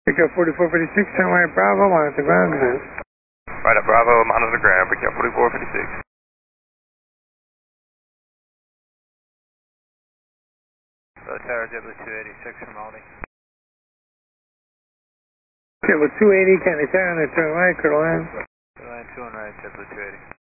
Pick up 4456, turn right Bravo, monitor ground. Right up Bravo, monitor ground, pick up 4456. Low Tower, JetBlue 286 from Aldi. JetBlue 280, can they turn on the turn right, Colonel Line? Line 2 on right, JetBlue 280.